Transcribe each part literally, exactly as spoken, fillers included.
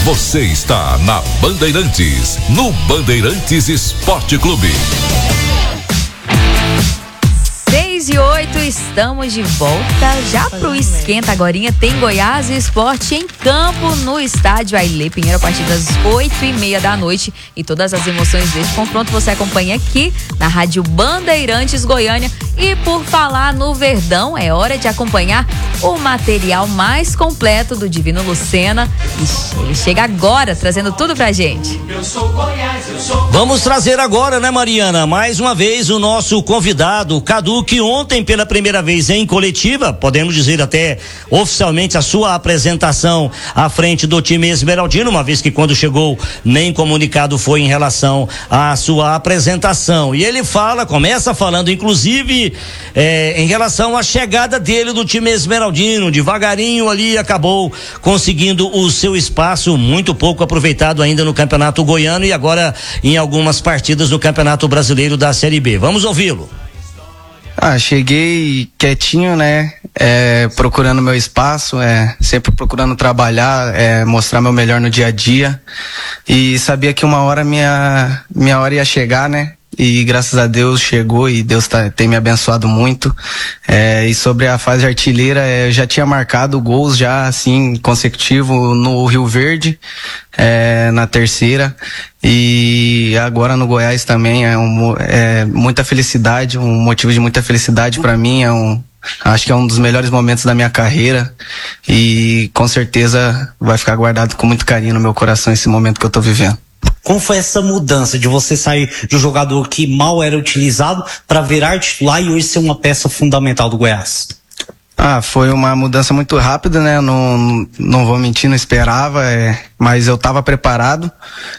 Você está na Bandeirantes, no Bandeirantes Esporte Clube. seis e oito, estamos de volta já pro Esquenta Agorinha. Tem Goiás e Esporte em campo no estádio Ailê Pinheiro a partir das oito e meia da noite. E todas as emoções desse confronto você acompanha aqui na Rádio Bandeirantes Goiânia. E por falar no Verdão, é hora de acompanhar o material mais completo do Divino Lucena. Ixi, ele chega agora trazendo tudo pra gente. Eu sou Goiás, eu sou... Vamos trazer agora, né, Mariana? Mais uma vez o nosso convidado, Cadu, que ontem pela primeira vez em coletiva, podemos dizer até oficialmente a sua apresentação à frente do time esmeraldino, uma vez que quando chegou nem comunicado foi em relação à sua apresentação. E ele fala, começa falando inclusive é, em relação à chegada dele do time esmeraldino, devagarinho ali acabou conseguindo o seu espaço, muito pouco aproveitado ainda no Campeonato Goiano e agora em algumas partidas no Campeonato Brasileiro da Série B. Vamos ouvi-lo. Ah, cheguei quietinho, né, é, procurando meu espaço, é, sempre procurando trabalhar, é, mostrar meu melhor no dia a dia e sabia que uma hora minha, minha hora ia chegar, né, e graças a Deus chegou e Deus tá, tem me abençoado muito. É, e sobre a fase artilheira, é, eu já tinha marcado gols já assim consecutivo no Rio Verde, é, na terceira, e agora no Goiás também é, um, é muita felicidade, um motivo de muita felicidade para mim, é um acho que é um dos melhores momentos da minha carreira e com certeza vai ficar guardado com muito carinho no meu coração esse momento que eu tô vivendo. Como foi essa mudança de você sair de um jogador que mal era utilizado para virar titular e hoje ser uma peça fundamental do Goiás? Ah, foi uma mudança muito rápida, né? Não, não vou mentir, não esperava, é, mas eu estava preparado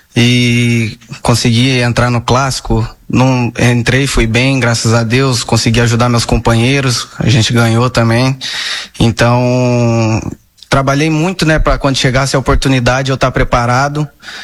e consegui entrar no clássico. Não, entrei, fui bem, graças a Deus, consegui ajudar meus companheiros, a gente ganhou também. Então, trabalhei muito, né, para quando chegasse a oportunidade eu estar preparado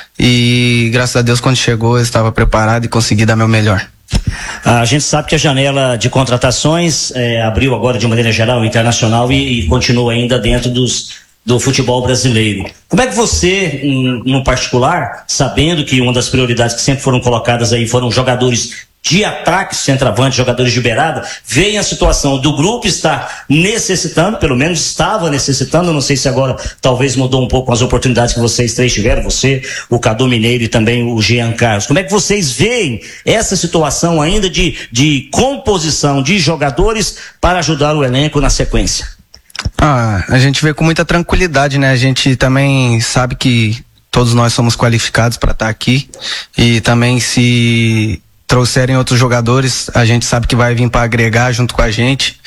e graças a Deus quando chegou eu estava preparado e consegui dar meu melhor. A gente sabe que a janela de contratações é, abriu agora de maneira geral, internacional e, e continua ainda dentro dos, do futebol brasileiro. Como é que você, no particular, sabendo que uma das prioridades que sempre foram colocadas aí foram jogadores de ataque, centroavante, jogadores de beirada, vem a situação do grupo estar necessitando, pelo menos estava necessitando, não sei se agora talvez mudou um pouco as oportunidades que vocês três tiveram, você, o Cadu Mineiro e também o Jean Carlos. Como é que vocês veem essa situação ainda de, de composição de jogadores para ajudar o elenco na sequência? Ah, a gente vê com muita tranquilidade, né? A gente também sabe que todos nós somos qualificados para estar aqui e também se trouxerem outros jogadores, a gente sabe que vai vir para agregar junto com a gente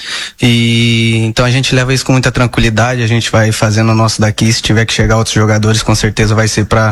e então a gente leva isso com muita tranquilidade, a gente vai fazendo o nosso daqui, se tiver que chegar outros jogadores com certeza vai ser para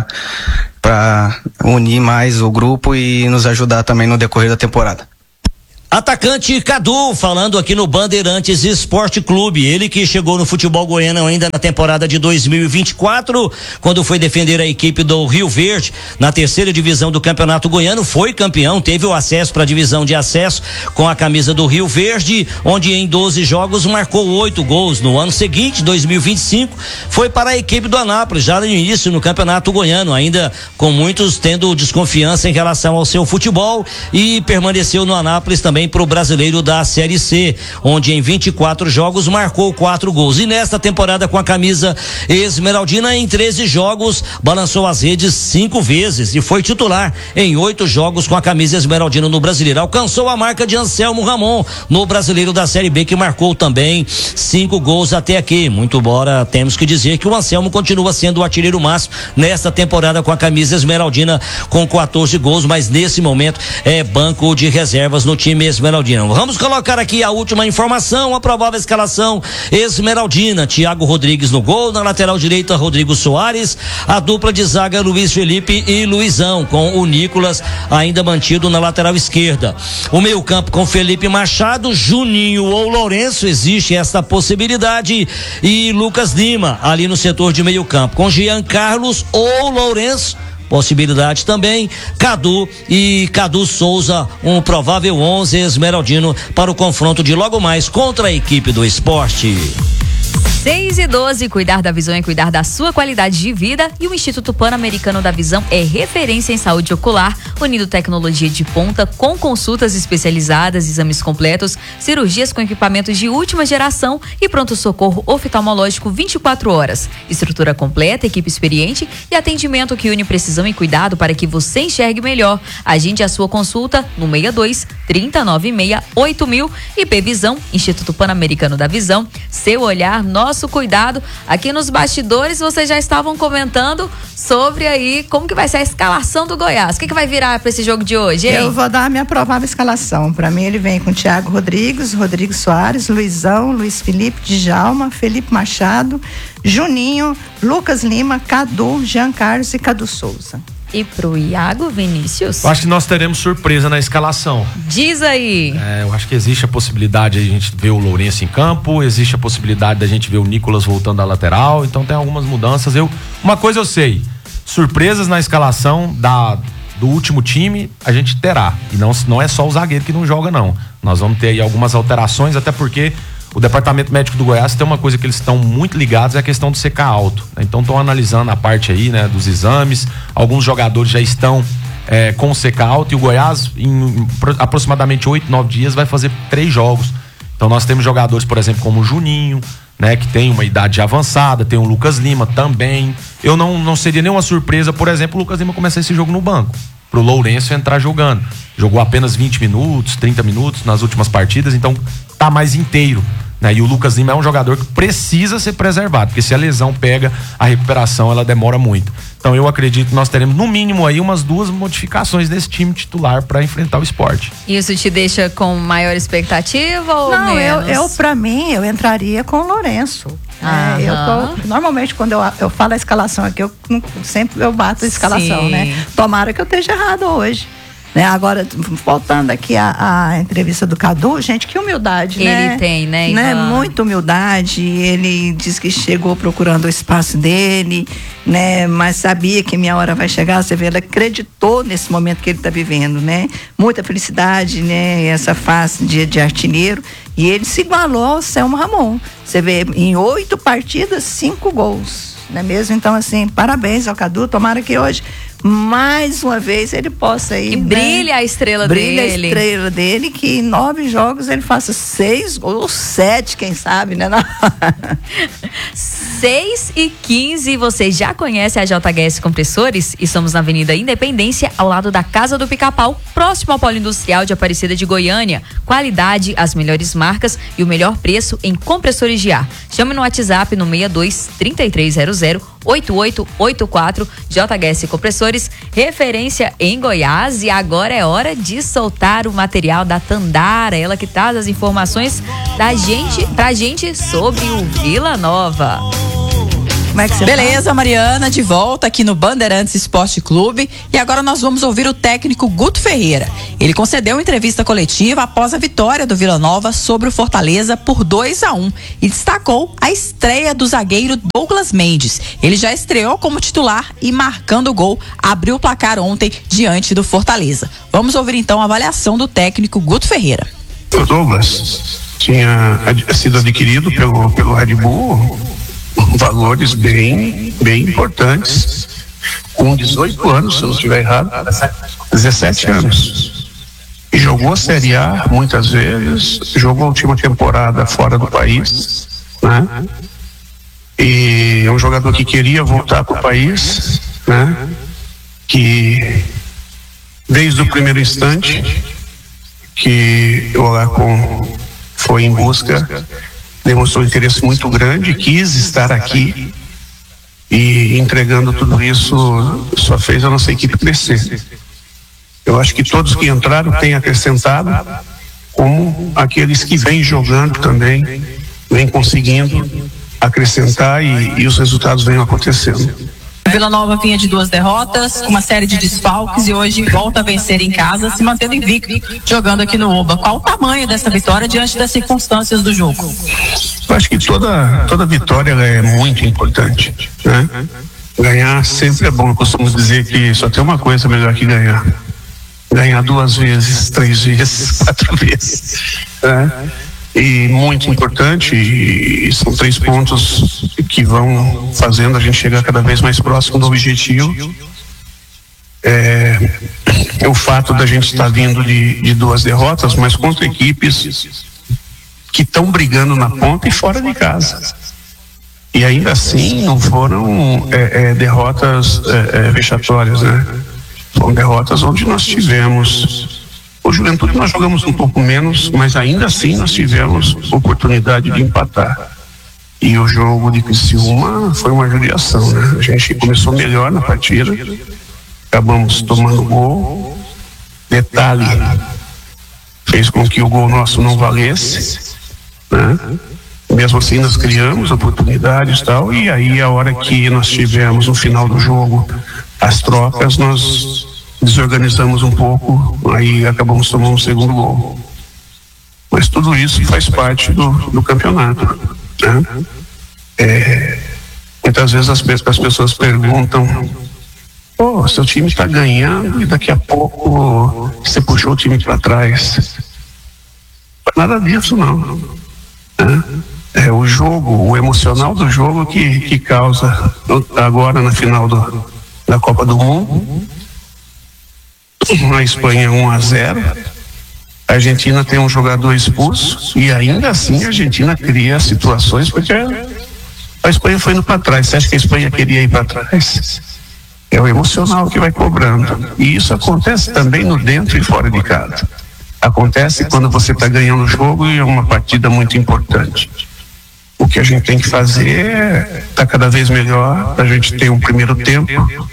para unir mais o grupo e nos ajudar também no decorrer da temporada. Atacante Cadu, falando aqui no Bandeirantes Esporte Clube, ele que chegou no futebol goiano ainda na temporada de dois mil e vinte e quatro, quando foi defender a equipe do Rio Verde na terceira divisão do Campeonato Goiano, foi campeão, teve o acesso para a divisão de acesso com a camisa do Rio Verde, onde em doze jogos marcou oito gols. No ano seguinte, dois mil e vinte e cinco, foi para a equipe do Anápolis, já no início no Campeonato Goiano, ainda com muitos tendo desconfiança em relação ao seu futebol, e permaneceu no Anápolis também para o Brasileiro da Série C, onde em vinte e quatro jogos marcou quatro gols. E nesta temporada com a camisa esmeraldina, em treze jogos, balançou as redes cinco vezes e foi titular em oito jogos com a camisa esmeraldina no Brasileiro. Alcançou a marca de Anselmo Ramon no Brasileiro da Série B, que marcou também cinco gols até aqui. Muito embora temos que dizer que o Anselmo continua sendo o artilheiro máximo nesta temporada com a camisa esmeraldina com quatorze gols, mas nesse momento é banco de reservas no time esmeraldino. Vamos colocar aqui a última informação, a provável escalação esmeraldina: Thiago Rodrigues no gol, na lateral direita Rodrigo Soares, a dupla de zaga Luiz Felipe e Luizão, com o Nicolas ainda mantido na lateral esquerda. O meio campo com Felipe Machado, Juninho ou Lourenço, existe essa possibilidade, e Lucas Lima ali no setor de meio campo, com Jean Carlos ou Lourenço, possibilidade também, Cadu e Cadu Souza, um provável onze esmeraldino para o confronto de logo mais contra a equipe do Esporte. seis e doze, cuidar da visão é cuidar da sua qualidade de vida e o Instituto Pan-Americano da Visão é referência em saúde ocular, unindo tecnologia de ponta com consultas especializadas, exames completos, cirurgias com equipamentos de última geração e pronto-socorro oftalmológico vinte e quatro horas. Estrutura completa, equipe experiente e atendimento que une precisão e cuidado para que você enxergue melhor. Agende a sua consulta no seis dois, trinta, noventa e seis, oito mil. I P Visão, Instituto Pan-Americano da Visão, seu olhar, nosso cuidado. Aqui nos bastidores vocês já estavam comentando sobre aí como que vai ser a escalação do Goiás. O que, que vai virar para esse jogo de hoje, hein? Eu vou dar a minha provável escalação. Para mim ele vem com Thiago Rodrigues, Rodrigo Soares, Luizão, Luiz Felipe, Djalma, Felipe Machado, Juninho, Lucas Lima, Cadu, Jean Carlos e Cadu Souza. E pro Iago, Vinícius? Eu acho que nós teremos surpresa na escalação. Diz aí. É, eu acho que existe a possibilidade de a gente ver o Lourenço em campo, existe a possibilidade da gente ver o Nicolas voltando da lateral, então tem algumas mudanças. Eu, uma coisa eu sei, surpresas na escalação da, do último time a gente terá. E não, não é só o zagueiro que não joga, não. Nós vamos ter aí algumas alterações, até porque o Departamento Médico do Goiás tem uma coisa que eles estão muito ligados, é a questão do C K alto, né? Então estão analisando a parte aí, né, dos exames. Alguns jogadores já estão é, com o C K alto e o Goiás em, em aproximadamente oito, nove dias vai fazer três jogos. Então nós temos jogadores, por exemplo, como o Juninho, né, que tem uma idade avançada, tem o Lucas Lima também. Eu não, não seria nenhuma surpresa, por exemplo, o Lucas Lima começar esse jogo no banco, pro Lourenço entrar jogando. Jogou apenas vinte minutos, trinta minutos nas últimas partidas, então tá mais inteiro, né? E o Lucas Lima é um jogador que precisa ser preservado, porque se a lesão pega, a recuperação ela demora muito. Então eu acredito que nós teremos no mínimo aí umas duas modificações desse time titular para enfrentar o Sport. Isso te deixa com maior expectativa ou Não, menos? eu, eu para mim, eu entraria com o Lourenço. É, eu tô, normalmente quando eu, eu falo a escalação aqui, eu sempre eu bato a escalação, Sim. né? Tomara que eu esteja errado hoje. Né? Agora, voltando aqui à, à entrevista do Cadu, gente, que humildade, ele né? Ele tem, né, né? Muita humildade. Ele diz que chegou procurando o espaço dele, né? Mas sabia que minha hora vai chegar. Você vê, ele acreditou nesse momento que ele está vivendo, né? Muita felicidade, né? Essa face de, de artilheiro. E ele se igualou ao Selmo Ramon. Você vê, em oito partidas, cinco gols. Não é mesmo? Então, assim, parabéns ao Cadu. Tomara que hoje, mais uma vez, ele possa ir. Que né? brilhe a estrela brilhe dele. Brilhe a estrela dele, que em nove jogos ele faça seis ou sete, quem sabe, né? seis e quinze, você já conhece a J H S Compressores? Estamos na Avenida Independência, ao lado da Casa do Pica-Pau, próximo ao Polo Industrial de Aparecida de Goiânia. Qualidade, as melhores marcas e o melhor preço em compressores de ar. Chame no WhatsApp no seis dois, três três zero zero, oito oito oito quatro. J H S Compressores, referência em Goiás. E agora é hora de soltar o material da Tandara, ela que traz as informações da gente, pra gente sobre o Vila Nova. Como é que você Beleza, tá? Mariana, de volta aqui no Bandeirantes Esporte Clube. E agora nós vamos ouvir o técnico Guto Ferreira. Ele concedeu uma entrevista coletiva após a vitória do Vila Nova sobre o Fortaleza por dois a um e destacou a estreia do zagueiro Douglas Mendes. Ele já estreou como titular e, marcando o gol, abriu o placar ontem diante do Fortaleza. Vamos ouvir então a avaliação do técnico Guto Ferreira. O Douglas tinha sido adquirido pelo, pelo Red Bull, valores bem, bem importantes, com dezoito anos, se eu não estiver errado, dezessete anos. E jogou a Série A muitas vezes, jogou a última temporada fora do país, né? E é um jogador que queria voltar para o país, né? Que desde o primeiro instante que o Olacom foi em busca, demonstrou um interesse muito grande, quis estar aqui e entregando tudo isso só fez a nossa equipe crescer. Eu acho que todos que entraram têm acrescentado, como aqueles que vêm jogando também, vêm conseguindo acrescentar e, e os resultados vêm acontecendo. Vila Nova vinha de duas derrotas, uma série de desfalques e hoje volta a vencer em casa, se mantendo invicto, jogando aqui no Oba. Qual o tamanho dessa vitória diante das circunstâncias do jogo? Eu acho que toda, toda vitória ela é muito importante, né? Ganhar sempre é bom. Eu costumo dizer que só tem uma coisa melhor que ganhar. Ganhar duas vezes, três vezes, quatro vezes, né? e muito importante, e são três pontos que vão fazendo a gente chegar cada vez mais próximo do objetivo. É, é o fato da gente estar vindo de, de duas derrotas, mas contra equipes que estão brigando na ponta e fora de casa. E ainda assim não foram é, é, derrotas é, é, vexatórias, né? Foram derrotas onde nós tivemos. O Juventude nós jogamos um pouco menos, mas ainda assim nós tivemos oportunidade de empatar. E o jogo de Criciúma foi uma judiação, né? A gente começou melhor na partida, acabamos tomando gol. Detalhe, fez com que o gol nosso não valesse, né? Mesmo assim nós criamos oportunidades e tal, e aí a hora que nós tivemos no final do jogo as trocas, nós desorganizamos um pouco, aí acabamos tomando um segundo gol. Mas tudo isso faz parte do, do campeonato, né? É, muitas vezes as, as pessoas perguntam: pô, seu time está ganhando e daqui a pouco você puxou o time para trás. Nada disso não, né? É o jogo, o emocional do jogo que, que causa agora na final do, da Copa do Mundo. Na Espanha um a zero, a Argentina tem um jogador expulso e ainda assim a Argentina cria situações, porque a Espanha foi indo para trás. Você acha que a Espanha queria ir para trás? É o emocional que vai cobrando, e isso acontece também no dentro e fora de casa. Acontece quando você está ganhando o jogo e é uma partida muito importante. O que a gente tem que fazer é estar tá cada vez melhor, a gente ter um primeiro tempo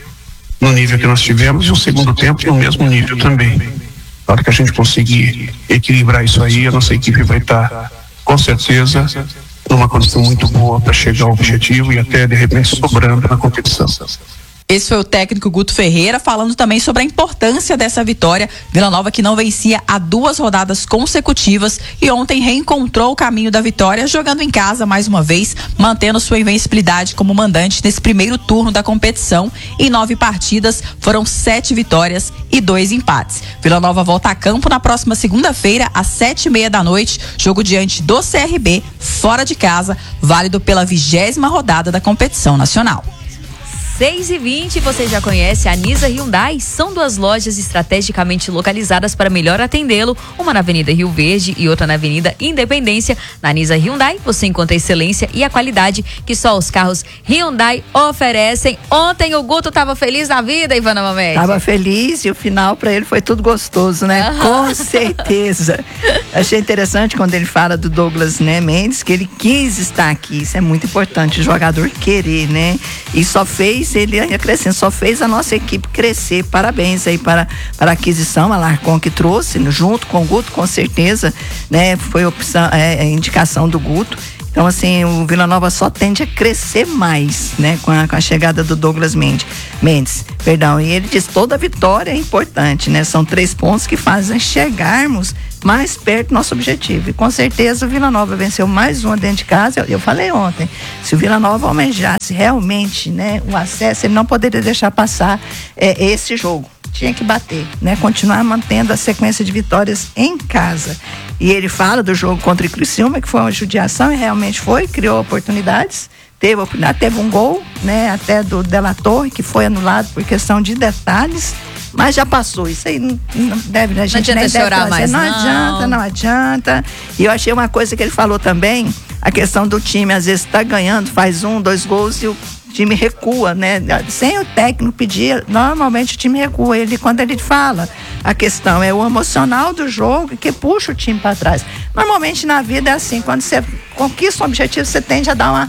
no nível que nós tivemos e um segundo tempo no mesmo nível também. Na hora que a gente conseguir equilibrar isso aí, a nossa equipe vai estar, tá, com certeza, numa condição muito boa para chegar ao objetivo e até de repente sobrando na competição. Esse foi o técnico Guto Ferreira falando também sobre a importância dessa vitória. Vila Nova, que não vencia há duas rodadas consecutivas e ontem reencontrou o caminho da vitória jogando em casa mais uma vez, mantendo sua invencibilidade como mandante nesse primeiro turno da competição. Em nove partidas foram sete vitórias e dois empates. Vila Nova volta a campo na próxima segunda-feira às sete e meia da noite, jogo diante do C R B fora de casa, válido pela vigésima rodada da competição nacional. seis e vinte, você já conhece a Nisa Hyundai? São duas lojas estrategicamente localizadas para melhor atendê-lo, uma na Avenida Rio Verde e outra na Avenida Independência. Na Nisa Hyundai você encontra a excelência e a qualidade que só os carros Hyundai oferecem. Ontem o Guto estava feliz na vida, Ivana Mamede. Tava feliz e o final para ele foi tudo gostoso, né? Uhum. Com certeza. Achei interessante quando ele fala do Douglas, né, Mendes, que ele quis estar aqui. Isso é muito importante, o jogador querer, né? E só fez ele acrescenta, só fez a nossa equipe crescer. Parabéns aí para, para a aquisição, a Larcon que trouxe, junto com o Guto, com certeza, né? Foi opção, é, indicação do Guto. Então, assim, o Vila Nova só tende a crescer mais, né? Com a, com a chegada do Douglas Mendes, Mendes, perdão. E ele diz, toda vitória é importante, né? São três pontos que fazem chegarmos mais perto do nosso objetivo. E com certeza o Vila Nova venceu mais uma dentro de casa. Eu, eu falei ontem, se o Vila Nova almejasse realmente, né, o acesso, ele não poderia deixar passar é, esse jogo. Tinha que bater, né? Continuar mantendo a sequência de vitórias em casa. E ele fala do jogo contra o Criciúma, que foi uma judiação, e realmente foi, criou oportunidades, teve oportunidade, teve um gol, né? Até do Della Torre, que foi anulado por questão de detalhes, mas já passou. Isso aí não, não deve, a gente não adianta chorar mais, não. Não adianta, não adianta. E eu achei uma coisa que ele falou também, a questão do time, às vezes tá ganhando, faz um, dois gols e o time recua, né? Sem o técnico pedir, normalmente o time recua. Ele, quando ele fala, a questão é o emocional do jogo que puxa o time para trás. Normalmente na vida é assim, quando você conquista um objetivo, você tende a dar uma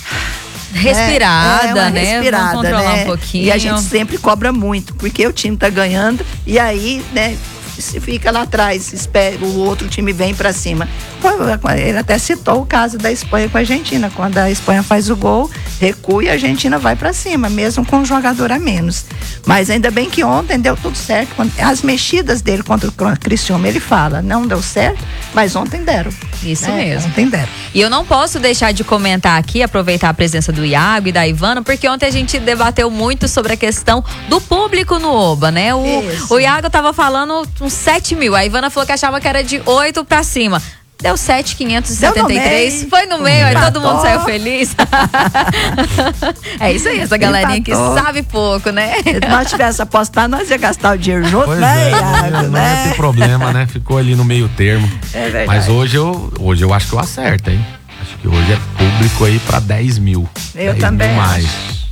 respirada, é, é né? Respirada, Vamos controlar né? um pouquinho. E a gente sempre cobra muito, porque o time tá ganhando e aí, né, se fica lá atrás, espera, o outro time vem para cima. Ele até citou o caso da Espanha com a Argentina, quando a Espanha faz o gol, recua e a Argentina vai para cima, mesmo com um jogador a menos. Mas ainda bem que ontem deu tudo certo. As mexidas dele contra o Criciúma, ele fala, não deu certo, mas ontem deram. Isso né? mesmo. Ontem deram. E eu não posso deixar de comentar aqui, aproveitar a presença do Iago e da Ivana, porque ontem a gente debateu muito sobre a questão do público no Oba, né? O, o Iago tava falando uns sete mil, a Ivana falou que achava que era de oito pra cima. Deu sete mil quinhentos e setenta e três. Foi no meio, aí todo mundo saiu feliz. É isso aí, essa galerinha Empatou. que sabe pouco, né? Se nós tivesse apostado, nós ia gastar o dinheiro junto, Pois né, é, Iago, não né? ia ter problema, né? Ficou ali no meio termo. É verdade. Mas hoje eu, hoje eu acho que eu acerto, hein? Acho que hoje é público aí pra dez mil. Eu dez também mil mais.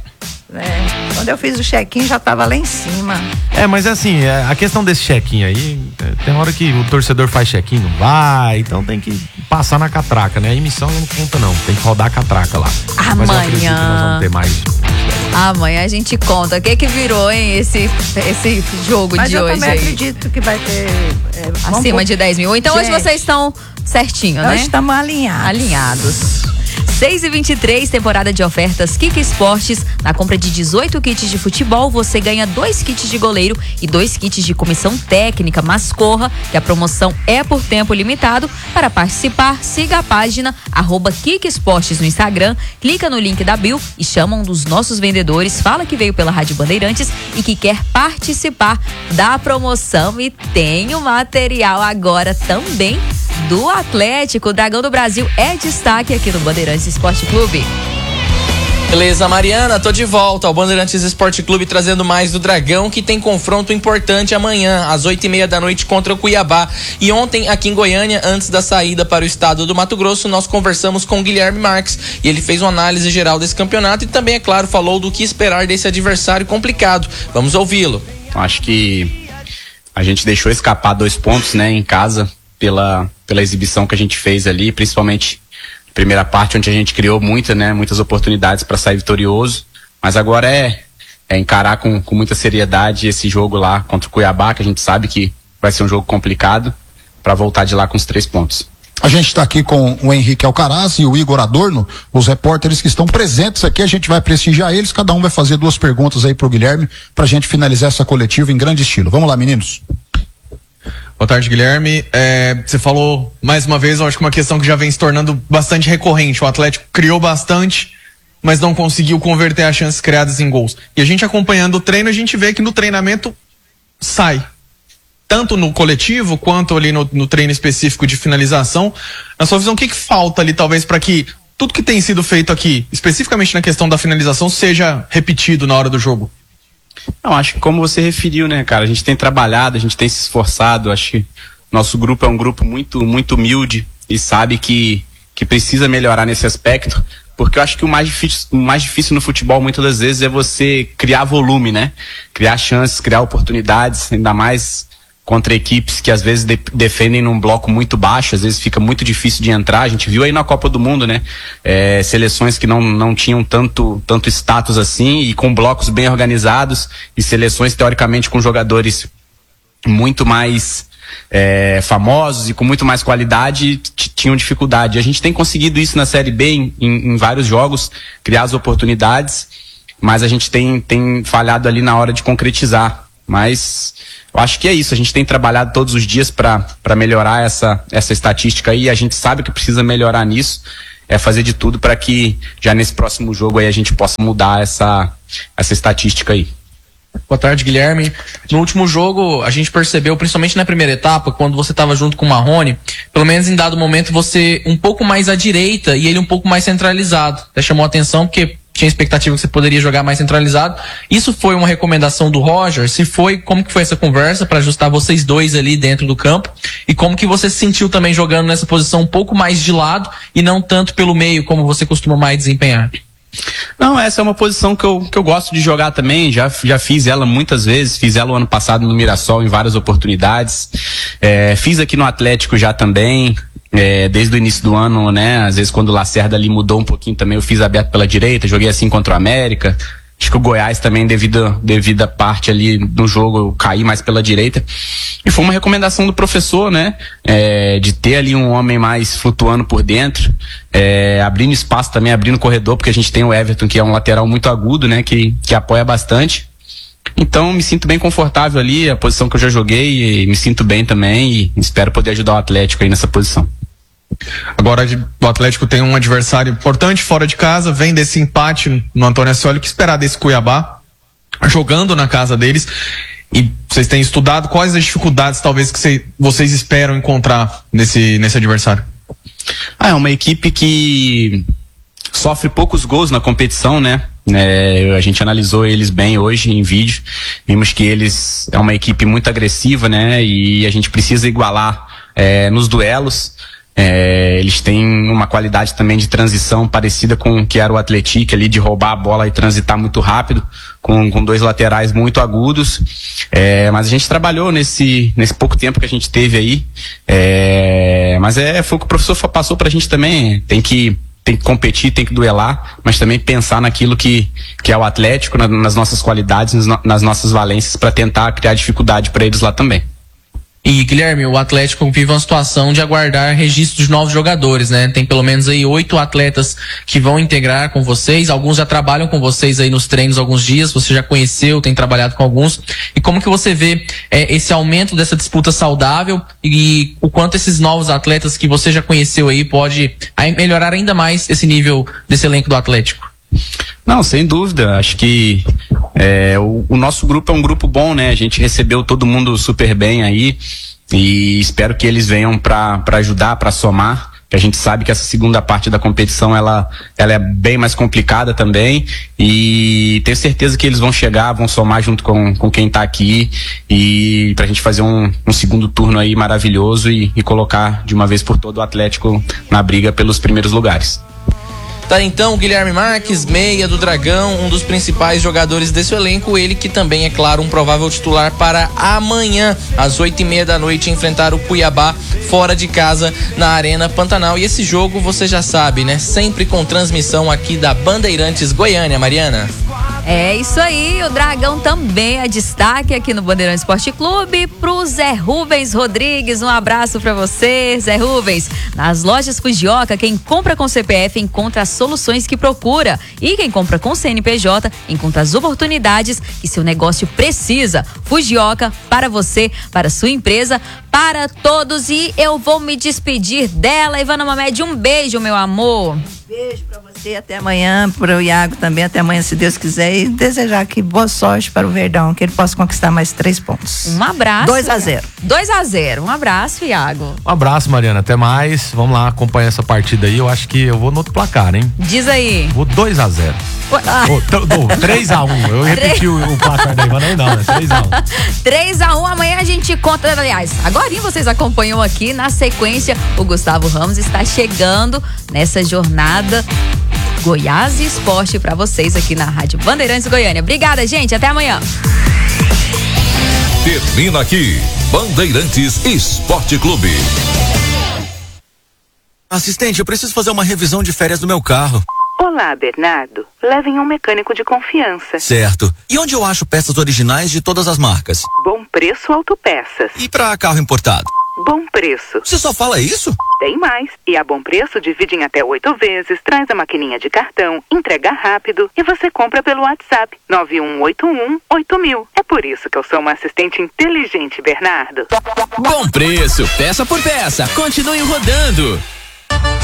É, quando eu fiz o check-in, já tava lá em cima. É, mas assim, é, a questão desse check-in aí, é, tem hora que o torcedor faz check-in, não vai, então tem que passar na catraca, né? A emissão não conta não, tem que rodar a catraca lá. Mas eu acredito que nós vamos ter mais. Amanhã a gente conta. O que que virou, hein, esse, esse jogo Mas de eu hoje também aí? acredito que vai ter... é, vamos Acima por- de dez mil. Então hoje Gente, vocês estão certinho, nós né? estamos alinhados. Alinhados. seis e vinte e três, temporada de ofertas Kika Esportes. Na compra de dezoito kits de futebol, você ganha dois kits de goleiro e dois kits de comissão técnica. Mas corra, que a promoção é por tempo limitado. Para participar, siga a página arroba Kika Esportes no Instagram, clica no link da bio e chama um dos nossos vendedores, fala que veio pela Rádio Bandeirantes e que quer participar da promoção. E tem o material agora também do Atlético. O Dragão do Brasil é destaque aqui no Bandeirantes Esporte Clube. Beleza, Mariana, tô de volta ao Bandeirantes Esporte Clube trazendo mais do Dragão, que tem confronto importante amanhã, às oito e meia da noite, contra o Cuiabá. E ontem, aqui em Goiânia, antes da saída para o estado do Mato Grosso, nós conversamos com o Guilherme Marques e ele fez uma análise geral desse campeonato e também, é claro, falou do que esperar desse adversário complicado. Vamos ouvi-lo. Acho que a gente deixou escapar dois pontos, né, em casa, pela, pela exibição que a gente fez ali, principalmente primeira parte, onde a gente criou muita, né, muitas oportunidades para sair vitorioso, mas agora é, é encarar com, com muita seriedade esse jogo lá contra o Cuiabá, que a gente sabe que vai ser um jogo complicado, para voltar de lá com os três pontos. A gente está aqui com o Henrique Alcaraz e o Igor Adorno, os repórteres que estão presentes aqui, a gente vai prestigiar eles, cada um vai fazer duas perguntas aí pro Guilherme, pra gente finalizar essa coletiva em grande estilo. Vamos lá, meninos. Boa tarde, Guilherme. É, você falou mais uma vez, eu acho que uma questão que já vem se tornando bastante recorrente. O Atlético criou bastante, mas não conseguiu converter as chances criadas em gols. E a gente acompanhando o treino, a gente vê que no treinamento sai. Tanto no coletivo, quanto ali no, no treino específico de finalização. Na sua visão, o que, que falta ali, talvez, para que tudo que tem sido feito aqui, especificamente na questão da finalização, seja repetido na hora do jogo? Não, acho que como você referiu, né, cara, a gente tem trabalhado, a gente tem se esforçado, acho que nosso grupo é um grupo muito, muito humilde e sabe que, que precisa melhorar nesse aspecto, porque eu acho que o mais difícil, o mais difícil no futebol muitas das vezes é você criar volume, né, criar chances, criar oportunidades, ainda mais contra equipes que às vezes de, defendem num bloco muito baixo, às vezes fica muito difícil de entrar. A gente viu aí na Copa do Mundo, né? É, seleções que não, não tinham tanto, tanto status assim e com blocos bem organizados e seleções teoricamente com jogadores muito mais é, famosos e com muito mais qualidade tinham dificuldade. A gente tem conseguido isso na Série B em, em, em vários jogos, criar as oportunidades, mas a gente tem, tem falhado ali na hora de concretizar. Mas eu acho que é isso, a gente tem trabalhado todos os dias para melhorar essa, essa estatística aí, a gente sabe que precisa melhorar nisso, é fazer de tudo para que já nesse próximo jogo aí a gente possa mudar essa, essa estatística aí. Boa tarde, Guilherme. No último jogo, a gente percebeu, principalmente na primeira etapa, quando você estava junto com o Marrone, pelo menos em dado momento você um pouco mais à direita e ele um pouco mais centralizado. Até chamou a atenção porque tinha expectativa que você poderia jogar mais centralizado. Isso foi uma recomendação do Roger? Se foi, como que foi essa conversa para ajustar vocês dois ali dentro do campo? E como que você se sentiu também jogando nessa posição um pouco mais de lado e não tanto pelo meio, como você costuma mais desempenhar? Não, essa é uma posição que eu, que eu gosto de jogar também, já, já fiz ela muitas vezes, fiz ela o ano passado no Mirassol em várias oportunidades, é, fiz aqui no Atlético já também, é, desde o início do ano, né, às vezes quando o Lacerda ali mudou um pouquinho também, eu fiz aberto pela direita, joguei assim contra o América, acho que o Goiás também, devido, devido a parte ali no jogo, eu caí mais pela direita. E foi uma recomendação do professor, né? É, de ter ali um homem mais flutuando por dentro, é, abrindo espaço também, abrindo corredor, porque a gente tem o Everton, que é um lateral muito agudo, né? Que, que apoia bastante. Então, me sinto bem confortável ali, a posição que eu já joguei, e me sinto bem também, e espero poder ajudar o Atlético aí nessa posição. Agora o Atlético tem um adversário importante fora de casa, vem desse empate no Antônio Ascioli. O que esperar desse Cuiabá, jogando na casa deles? E vocês têm estudado quais as dificuldades talvez que cê, vocês esperam encontrar nesse, nesse adversário? Ah, é uma equipe que sofre poucos gols na competição, né? É, a gente analisou eles bem hoje em vídeo, vimos que eles é uma equipe muito agressiva, né? E a gente precisa igualar é, nos duelos. É, eles têm uma qualidade também de transição parecida com o que era o Atlético ali, de roubar a bola e transitar muito rápido, com, com dois laterais muito agudos. É, mas a gente trabalhou nesse, nesse pouco tempo que a gente teve aí. É, mas é, foi o que o professor passou pra gente também. Tem que tem que competir, tem que duelar, mas também pensar naquilo que, que é o Atlético, na, nas nossas qualidades, nas, nas nossas valências, para tentar criar dificuldade para eles lá também. E, Guilherme, o Atlético vive uma situação de aguardar registro de novos jogadores, né? Tem pelo menos aí oito atletas que vão integrar com vocês. Alguns já trabalham com vocês aí nos treinos há alguns dias. Você já conheceu, tem trabalhado com alguns. E como que você vê é, esse aumento dessa disputa saudável e o quanto esses novos atletas que você já conheceu aí pode aí, melhorar ainda mais esse nível desse elenco do Atlético? Não, sem dúvida. Acho que é, o, o nosso grupo é um grupo bom, né? A gente recebeu todo mundo super bem aí e espero que eles venham para ajudar, para somar. Que a gente sabe que essa segunda parte da competição ela, ela é bem mais complicada também e tenho certeza que eles vão chegar, vão somar junto com, com quem tá aqui e pra gente fazer um, um segundo turno aí maravilhoso e, e colocar de uma vez por todo o Atlético na briga pelos primeiros lugares. Tá, então, Guilherme Marques, meia do Dragão, um dos principais jogadores desse elenco, ele que também é, claro, um provável titular para amanhã, às oito e meia da noite, enfrentar o Cuiabá fora de casa na Arena Pantanal. E esse jogo, você já sabe, né? Sempre com transmissão aqui da Bandeirantes Goiânia, Mariana. É isso aí, o Dragão também é destaque aqui no Bandeirantes Esporte Clube. Pro Zé Rubens Rodrigues, um abraço pra você, Zé Rubens. Nas lojas Fujioka, quem compra com C P F encontra as soluções que procura. E quem compra com C N P J encontra as oportunidades que seu negócio precisa. Fujioka, para você, para sua empresa, para todos. E eu vou me despedir dela, Ivana Mamed, um beijo, meu amor. Beijo pra você, até amanhã, para o Iago também, até amanhã, se Deus quiser, e desejar aqui boa sorte para o Verdão, que ele possa conquistar mais três pontos. Um abraço. dois a zero. dois a zero. Um abraço, Iago. Um abraço, Mariana, até mais. Vamos lá acompanhar essa partida aí. Eu acho que eu vou no outro placar, hein? Diz aí. Vou dois a zero. Ah. Oh, três a um. Eu repeti o, o placar da Ivana, não, né? três a um. três a um, amanhã a gente conta, aliás, agora vocês acompanham aqui, na sequência, o Gustavo Ramos está chegando nessa jornada Goiás e Esporte pra vocês aqui na Rádio Bandeirantes Goiânia. Obrigada, gente, até amanhã. Termina aqui Bandeirantes Esporte Clube. Assistente, eu preciso fazer uma revisão de férias do meu carro. Olá, Bernardo. Levem um mecânico de confiança. Certo. E onde eu acho peças originais de todas as marcas? Bom Preço Autopeças. E para carro importado? Bom Preço. Você só fala isso? Tem mais. E a Bom Preço divide em até oito vezes, traz a maquininha de cartão, entrega rápido e você compra pelo WhatsApp nove um oito um oito mil. É por isso que eu sou uma assistente inteligente, Bernardo. Bom Preço, peça por peça. Continue rodando.